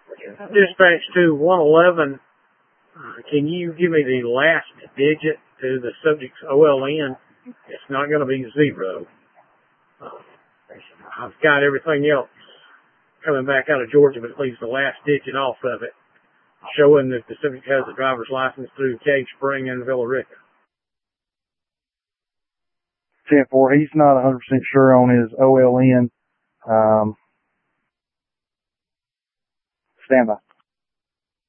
Dispatch to 111. Can you give me the last digit to the subject's OLN? It's not going to be 0. I've got everything else coming back out of Georgia, but it leaves the last digit off of it, showing that the subject has a driver's license through Cave Spring and Villa Rica. 10-4, he's not 100% sure on his OLN. Stand by.